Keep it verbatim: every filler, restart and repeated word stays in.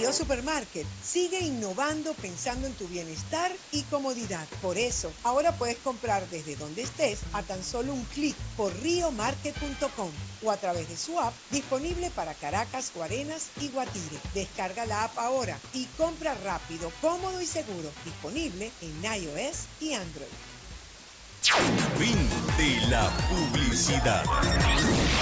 Río Supermarket sigue innovando pensando en tu bienestar y comodidad. Por eso, ahora puedes comprar desde donde estés a tan solo un clic por rio market punto com o a través de su app disponible para Caracas, Guarenas y Guatire. Descarga la app ahora y compra rápido, cómodo y seguro. Disponible en iOS y Android. Fin de la publicidad.